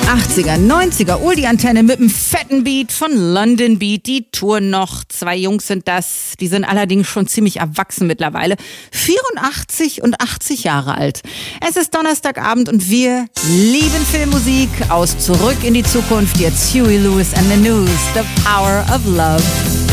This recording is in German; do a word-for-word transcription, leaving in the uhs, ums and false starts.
achtziger, neunziger, Oldie-Antenne mit einem fetten Beat von London Beat. Die touren noch. Zwei Jungs sind das. Die sind allerdings schon ziemlich erwachsen mittlerweile. vierundachtzig und achtzig Jahre alt. Es ist Donnerstagabend und wir lieben Filmmusik. Aus Zurück in die Zukunft. Jetzt Huey Lewis and the News. The Power of Love.